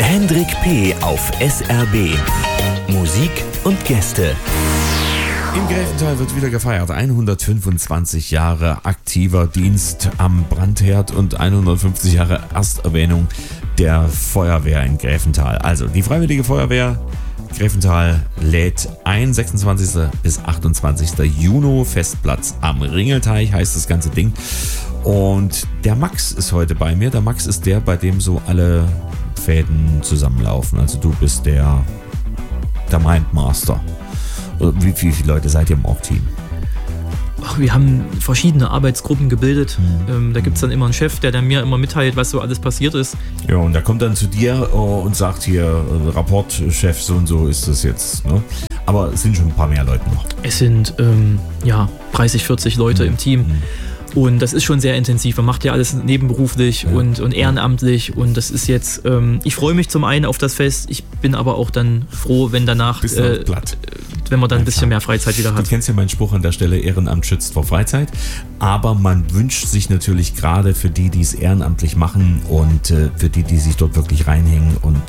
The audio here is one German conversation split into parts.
Hendrik P. auf SRB. Musik und Gäste. Im Gräfental wird wieder gefeiert. 125 Jahre aktiver Dienst am Brandherd und 150 Jahre Ersterwähnung der Feuerwehr in Gräfental. Also die Freiwillige Feuerwehr Gräfental lädt ein, 26. bis 28. Juni, Festplatz am Ringelteich heißt das ganze Ding. Und der Max ist heute bei mir. Der Max ist der, bei dem so alle Fäden zusammenlaufen. Also du bist der Mindmaster. Wie viele Leute seid ihr im Org-Team? Wir haben verschiedene Arbeitsgruppen gebildet. Da gibt es dann immer einen Chef, der mir immer mitteilt, was so alles passiert ist. Ja, und der kommt dann zu dir und sagt hier, Rapport, Chef, so und so ist das jetzt. Ne? Aber es sind schon ein paar mehr Leute noch. Es sind 30, 40 Leute im Team. Und das ist schon sehr intensiv. Man macht ja alles nebenberuflich und ehrenamtlich. Und das ist jetzt, ich freue mich zum einen auf das Fest. Ich bin aber auch dann froh, wenn danach, wenn man dann ein bisschen mehr Freizeit wieder hat. Du kennst ja meinen Spruch an der Stelle, Ehrenamt schützt vor Freizeit. Aber man wünscht sich natürlich gerade für die, die es ehrenamtlich machen und für die, die sich dort wirklich reinhängen und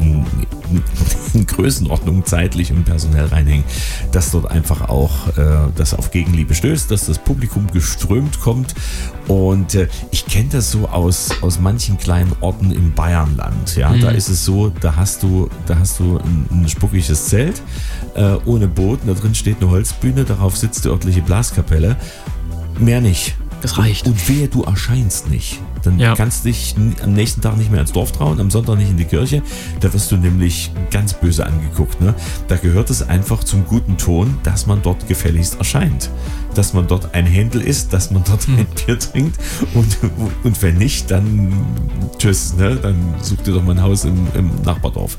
in Größenordnung zeitlich und personell reinhängen, dass dort einfach auch das auf Gegenliebe stößt, dass das Publikum geströmt kommt. Und ich kenne das so aus manchen kleinen Orten im Bayernland. Ja? Da ist es so, da hast du ein spuckiges Zelt ohne Boden, da drin steht eine Holzbühne, darauf sitzt die örtliche Blaskapelle. Mehr nicht. Das reicht. Und wehe, du erscheinst nicht. Dann kannst du dich am nächsten Tag nicht mehr ins Dorf trauen, am Sonntag nicht in die Kirche. Da wirst du nämlich ganz böse angeguckt. Ne? Da gehört es einfach zum guten Ton, dass man dort gefälligst erscheint. Dass man dort ein Händel isst, dass man dort ein Bier trinkt. Und wenn nicht, dann tschüss. Ne? Dann such dir doch mal ein Haus im Nachbardorf.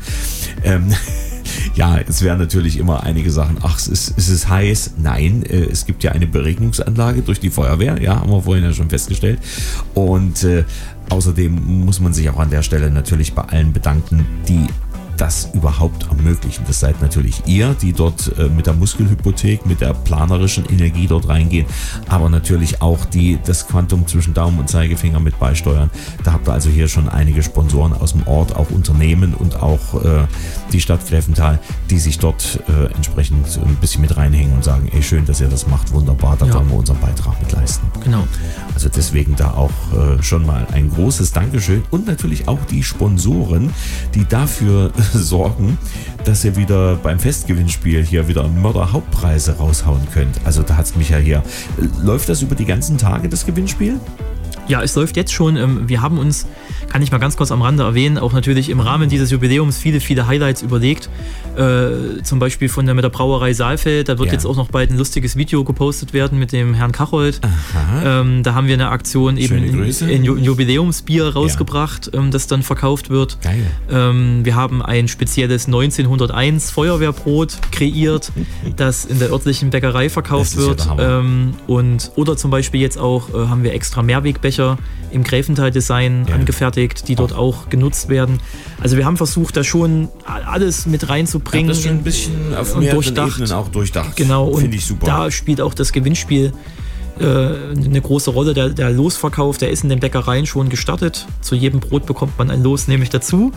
Ja, es wären natürlich immer einige Sachen. Ach, es ist heiß. Nein, es gibt ja eine Beregnungsanlage durch die Feuerwehr. Ja, haben wir vorhin ja schon festgestellt. Und außerdem muss man sich auch an der Stelle natürlich bei allen bedanken, die das überhaupt ermöglichen. Das seid natürlich ihr, die dort mit der Muskelhypothek, mit der planerischen Energie dort reingehen, aber natürlich auch die das Quantum zwischen Daumen und Zeigefinger mit beisteuern. Da habt ihr also hier schon einige Sponsoren aus dem Ort, auch Unternehmen und auch die Stadt Gräfental, die sich dort entsprechend ein bisschen mit reinhängen und sagen, ey, schön, dass ihr das macht, wunderbar, da wollen wir unseren Beitrag mit leisten. Genau. Also deswegen da auch schon mal ein großes Dankeschön und natürlich auch die Sponsoren, die dafür sorgen, dass ihr wieder beim Festgewinnspiel hier wieder Mörder-Hauptpreise raushauen könnt. Also da hat es mich ja hier. Läuft das über die ganzen Tage, das Gewinnspiel? Ja, es läuft jetzt schon. Wir haben uns, kann ich mal ganz kurz am Rande erwähnen, auch natürlich im Rahmen dieses Jubiläums viele Highlights überlegt. Zum Beispiel mit der Brauerei Saalfeld. Da wird jetzt auch noch bald ein lustiges Video gepostet werden mit dem Herrn Kachold. Da haben wir eine Aktion eben in Jubiläumsbier rausgebracht, das dann verkauft wird. Geil. Wir haben ein spezielles 1901 Feuerwehrbrot kreiert, das in der örtlichen Bäckerei verkauft wird. Oder zum Beispiel jetzt auch haben wir extra Mehrwegbecher im Gräfental-Design angefertigt, die dort auch genutzt werden. Also wir haben versucht, da schon alles mit reinzubringen. Das schon ein bisschen auf mehreren Ebenen auch durchdacht. Genau, und finde ich super. Da spielt auch das Gewinnspiel eine große Rolle. Der Losverkauf, der ist in den Bäckereien schon gestartet. Zu jedem Brot bekommt man ein Los, nämlich dazu.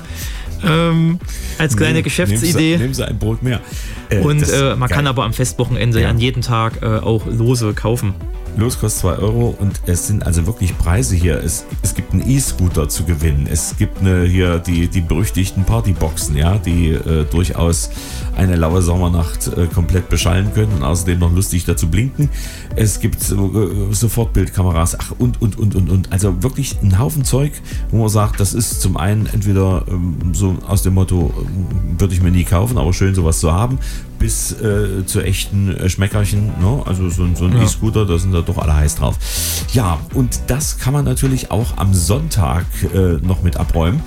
Als kleine Geschäftsidee. Nehmen Sie ein Brot mehr. Und man kann aber am Festwochenende an jedem Tag auch Lose kaufen. Los kostet 2 € und es sind also wirklich Preise hier. Es gibt einen E-Scooter zu gewinnen. Es gibt die berüchtigten Partyboxen, ja, die durchaus eine laue Sommernacht komplett beschallen können und außerdem noch lustig dazu blinken. Es gibt Sofortbildkameras, und. Also wirklich ein Haufen Zeug, wo man sagt, das ist zum einen entweder so aus dem Motto, würde ich mir nie kaufen, aber schön sowas zu haben, bis zu echten Schmeckerchen, ne? Also so ein E-Scooter, da sind da doch alle heiß drauf. Ja, und das kann man natürlich auch am Sonntag noch mit abräumen.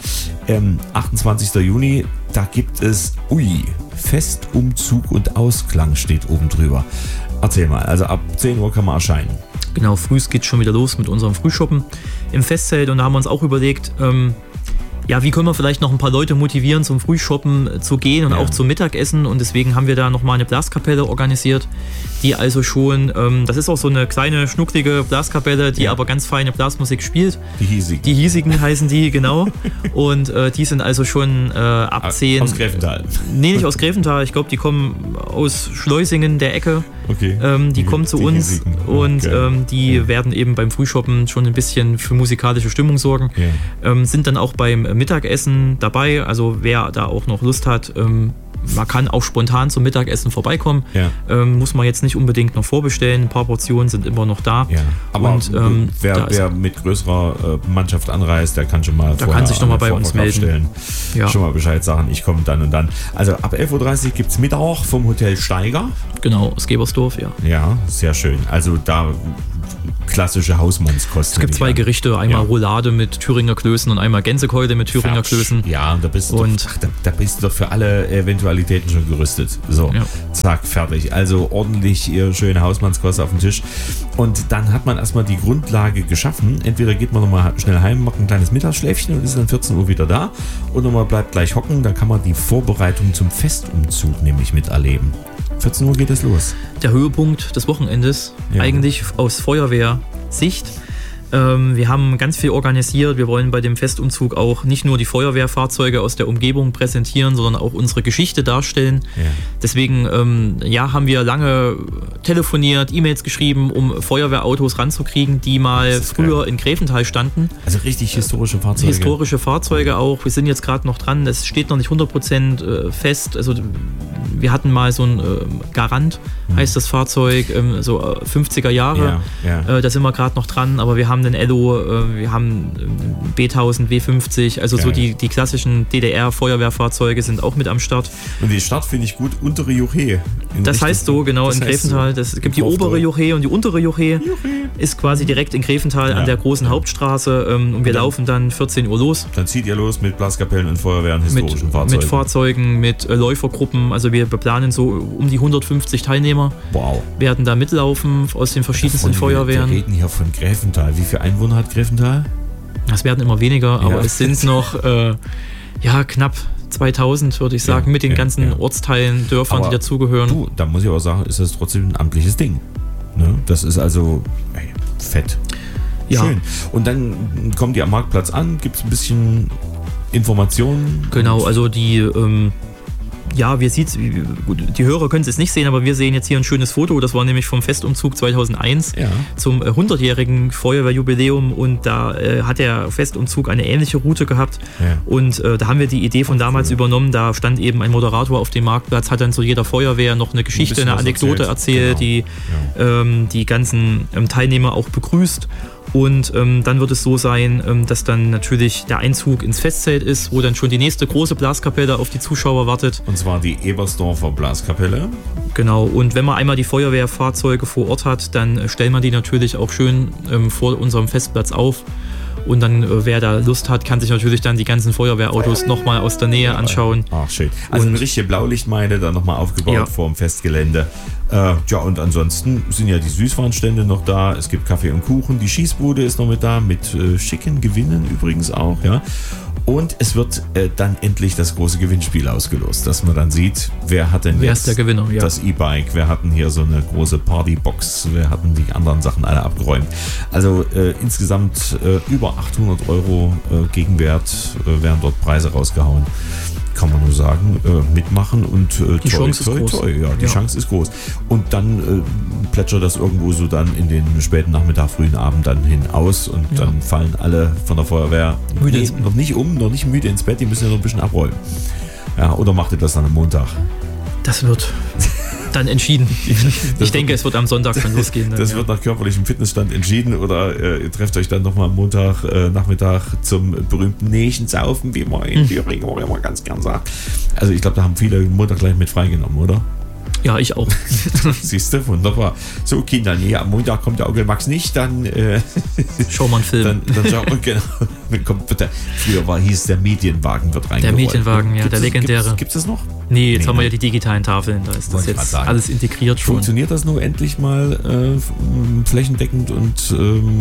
28. Juni, da gibt es Festumzug und Ausklang steht oben drüber. Erzähl mal, also ab 10 Uhr kann man erscheinen. Genau, frühs geht's schon wieder los mit unserem Frühschoppen im Festzelt und da haben wir uns auch überlegt, wie können wir vielleicht noch ein paar Leute motivieren, zum Frühshoppen zu gehen und auch zum Mittagessen. Und deswegen haben wir da nochmal eine Blaskapelle organisiert, die also schon, das ist auch so eine kleine, schnucklige Blaskapelle, die aber ganz feine Blasmusik spielt. Die Hiesigen. Die Hiesigen heißen die, genau. Und die sind also schon ab 10. Aus Gräfenthal? Nee, nicht aus Gräfenthal. Ich glaube, die kommen aus Schleusingen, der Ecke. Okay. Die kommen zu uns Hiesigen. Und die werden eben beim Frühshoppen schon ein bisschen für musikalische Stimmung sorgen. Yeah. Sind dann auch beim Mittagessen dabei. Also wer da auch noch Lust hat, man kann auch spontan zum Mittagessen vorbeikommen. Ja. Muss man jetzt nicht unbedingt noch vorbestellen. Ein paar Portionen sind immer noch da. Ja. Aber wer mit größerer Mannschaft anreist, der kann schon mal kann sich nochmal bei uns melden. Ja. Schon mal Bescheid sagen, ich komme dann und dann. Also ab 11.30 Uhr gibt es Mittag vom Hotel Steiger. Genau, aus Gebersdorf, ja. Ja, sehr schön. Also da klassische Hausmannskost. Es gibt 2 Gerichte, einmal Roulade mit Thüringer Klößen und einmal Gänsekeule mit Thüringer Klößen. Ja, da bist du doch für alle Eventualitäten schon gerüstet. So, zack, fertig. Also ordentlich schöne Hausmannskost auf den Tisch. Und dann hat man erstmal die Grundlage geschaffen. Entweder geht man nochmal schnell heim, macht ein kleines Mittagsschläfchen und ist dann 14 Uhr wieder da. Oder man bleibt gleich hocken, dann kann man die Vorbereitung zum Festumzug nämlich miterleben. 14 Uhr geht es los. Der Höhepunkt des Wochenendes, eigentlich aus Feuerwehrsicht. Wir haben ganz viel organisiert. Wir wollen bei dem Festumzug auch nicht nur die Feuerwehrfahrzeuge aus der Umgebung präsentieren, sondern auch unsere Geschichte darstellen. Ja. Deswegen haben wir lange telefoniert, E-Mails geschrieben, um Feuerwehrautos ranzukriegen, die mal früher in Gräfenthal standen. Also richtig historische Fahrzeuge. Historische Fahrzeuge auch. Wir sind jetzt gerade noch dran. Das steht noch nicht 100% fest. Also wir hatten mal so ein Garant, heißt das Fahrzeug, so 50er Jahre. Ja. Da sind wir gerade noch dran, aber wir haben den Ello, wir haben B1000, W50, also so die klassischen DDR-Feuerwehrfahrzeuge sind auch mit am Start. Und die Start finde ich gut, untere Juche. Das heißt so, genau, in Gräfenthal. Es gibt die obere Juche und die untere Juche ist quasi direkt in Gräfenthal an der großen Hauptstraße und wir laufen dann 14 Uhr los. Dann zieht ihr los mit Blaskapellen und Feuerwehren, historischen Fahrzeugen. Mit Fahrzeugen, mit Läufergruppen, also wir beplanen so um die 150 Teilnehmer. Wow. Werden da mitlaufen aus den verschiedensten Feuerwehren. Wir reden hier von Gräfenthal. Wie viele Einwohner hat Gräfenthal? Das werden immer weniger, aber es sind noch knapp 2000, würde ich sagen, mit den ganzen Ortsteilen, Dörfern, aber die dazugehören. Du, da muss ich aber sagen, ist das trotzdem ein amtliches Ding. Ne? Das ist also fett. Ja. Schön. Und dann kommt ihr am Marktplatz an, gibt es ein bisschen Informationen. Genau, also die die Hörer können es nicht sehen, aber wir sehen jetzt hier ein schönes Foto. Das war nämlich vom Festumzug 2001 zum 100-jährigen Feuerwehrjubiläum und da hat der Festumzug eine ähnliche Route gehabt und da haben wir die Idee von damals übernommen. Da stand eben ein Moderator auf dem Marktplatz, hat dann zu jeder Feuerwehr noch eine Geschichte, eine Anekdote erzählt, genau. Die ganzen Teilnehmer auch begrüßt. Und dann wird es so sein, dass dann natürlich der Einzug ins Festzelt ist, wo dann schon die nächste große Blaskapelle auf die Zuschauer wartet. Und zwar die Ebersdorfer Blaskapelle. Genau, und wenn man einmal die Feuerwehrfahrzeuge vor Ort hat, dann stellt man die natürlich auch schön vor unserem Festplatz auf. Und dann, wer da Lust hat, kann sich natürlich dann die ganzen Feuerwehrautos nochmal aus der Nähe anschauen. Ach, schön. Also eine richtige Blaulichtmeile, da nochmal aufgebaut vor dem Festgelände. Und ansonsten sind ja die Süßwarenstände noch da. Es gibt Kaffee und Kuchen. Die Schießbude ist noch mit da, mit schicken Gewinnen übrigens auch. Ja. Und es wird dann endlich das große Gewinnspiel ausgelost, dass man dann sieht, wer hat denn jetzt der Gewinner, das E-Bike, wer hat denn hier so eine große Partybox, wer hat denn die anderen Sachen alle abgeräumt. Also insgesamt über 800 Euro Gegenwert werden dort Preise rausgehauen. Kann man nur sagen, mitmachen und die Chance ist groß. Ja, die Chance ist groß. Und dann plätschert das irgendwo so dann in den späten Nachmittag, frühen Abend dann hin aus und dann fallen alle von der Feuerwehr noch nicht müde ins Bett, die müssen ja noch ein bisschen abräumen. Ja, oder macht ihr das dann am Montag? Das wird dann entschieden. Ich denke, es wird am Sonntag schon losgehen. Dann, das wird nach körperlichem Fitnessstand entschieden oder ihr trefft euch dann nochmal am Montag Nachmittag zum berühmten Nächensaufen, wie man in Thüringen auch immer ganz gern sagt. Also ich glaube, da haben viele Montag gleich mit freigenommen, oder? Ja, ich auch. Siehst du, wunderbar. So, Kinder, nee, am Montag kommt der Onkel Max nicht, dann schau mal einen Film. Dann schau mal, genau. Dann kommt, früher hieß der Medienwagen wird reingerollt. Der Medienwagen, ja, der legendäre. Gibt es das noch? Nee, jetzt haben wir ja die digitalen Tafeln, da ist das jetzt alles integriert schon. Funktioniert das nur endlich mal flächendeckend und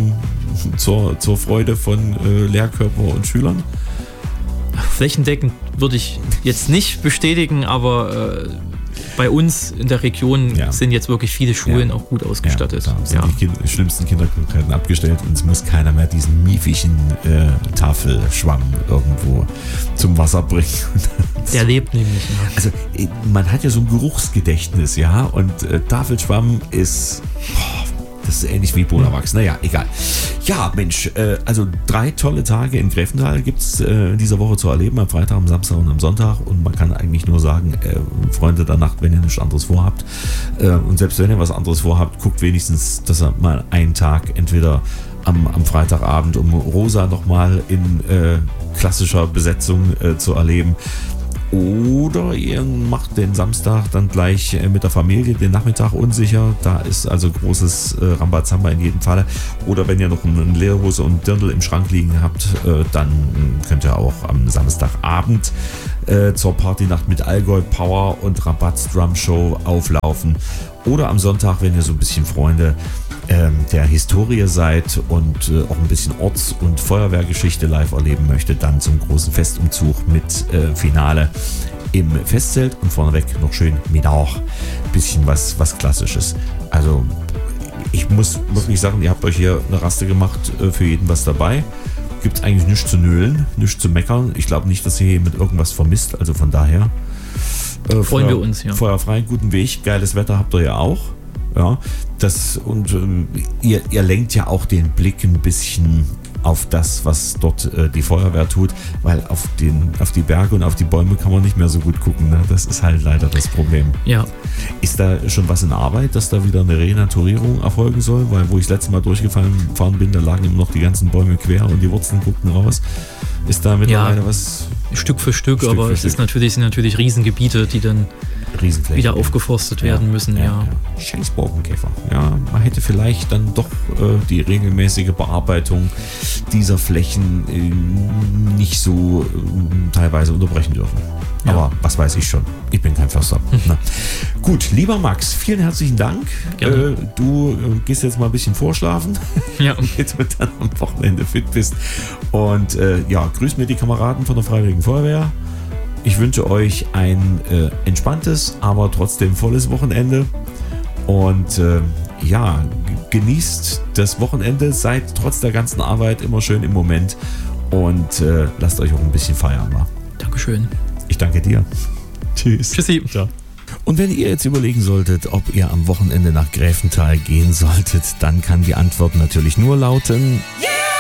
zur Freude von Lehrkörper und Schülern? Flächendeckend würde ich jetzt nicht bestätigen, aber bei uns in der Region sind jetzt wirklich viele Schulen auch gut ausgestattet. Da sind die schlimmsten Kinderkrankheiten abgestellt und es muss keiner mehr diesen miefischen Tafelschwamm irgendwo zum Wasser bringen. Der lebt nämlich. Ja. Also man hat ja so ein Geruchsgedächtnis, und Tafelschwamm ist... Das ist ähnlich wie Bonawachs. Naja, egal. Ja, Mensch, also 3 tolle Tage in Gräfenthal gibt es in dieser Woche zu erleben, am Freitag, am Samstag und am Sonntag. Und man kann eigentlich nur sagen, Freunde der Nacht, wenn ihr nichts anderes vorhabt, und selbst wenn ihr was anderes vorhabt, guckt wenigstens, dass ihr mal einen Tag entweder am Freitagabend, um Rosa nochmal in klassischer Besetzung zu erleben, oder ihr macht den Samstag dann gleich mit der Familie den Nachmittag unsicher. Da ist also großes Rambazamba in jedem Falle. Oder wenn ihr noch eine Lederhose und Dirndl im Schrank liegen habt, dann könnt ihr auch am Samstagabend zur Partynacht mit Allgäu Power und Rabatz Drum Show auflaufen. Oder am Sonntag, wenn ihr so ein bisschen Freunde der Historie seid und auch ein bisschen Orts- und Feuerwehrgeschichte live erleben möchtet, dann zum großen Festumzug mit Finale im Festzelt und vorneweg noch schön mit auch ein bisschen was Klassisches. Also ich muss wirklich sagen, ihr habt euch hier eine Raste gemacht, für jeden was dabei. Gibt es eigentlich nichts zu nölen, nichts zu meckern. Ich glaube nicht, dass ihr hier mit irgendwas vermisst, also von daher freuen wir uns, feuerfrei, guten Weg, geiles Wetter habt ihr ja auch. Ja, ihr lenkt ja auch den Blick ein bisschen auf das, was dort die Feuerwehr tut, weil auf die Berge und auf die Bäume kann man nicht mehr so gut gucken. Ne? Das ist halt leider das Problem. Ja. Ist da schon was in Arbeit, dass da wieder eine Renaturierung erfolgen soll? Weil wo ich das letzte Mal durchgefahren bin, da lagen immer noch die ganzen Bäume quer und die Wurzeln guckten raus. Ist da mittlerweile was? Stück für Stück, aber es sind natürlich Riesengebiete, die dann wieder aufgeforstet werden müssen. Ja. Scheiß Borkenkäfer. Ja, man hätte vielleicht dann doch die regelmäßige Bearbeitung dieser Flächen nicht so teilweise unterbrechen dürfen. Ja. Aber was weiß ich schon. Ich bin kein Förster. Gut, lieber Max, vielen herzlichen Dank. Du gehst jetzt mal ein bisschen vorschlafen, damit du dann am Wochenende fit bist. Und grüß mir die Kameraden von der Freiwilligen Feuerwehr. Ich wünsche euch ein entspanntes, aber trotzdem volles Wochenende. Und genießt das Wochenende, seid trotz der ganzen Arbeit immer schön im Moment und lasst euch auch ein bisschen feiern. Wa? Dankeschön. Ich danke dir. Tschüss. Tschüssi. Ciao. Und wenn ihr jetzt überlegen solltet, ob ihr am Wochenende nach Gräfenthal gehen solltet, dann kann die Antwort natürlich nur lauten: Yeah!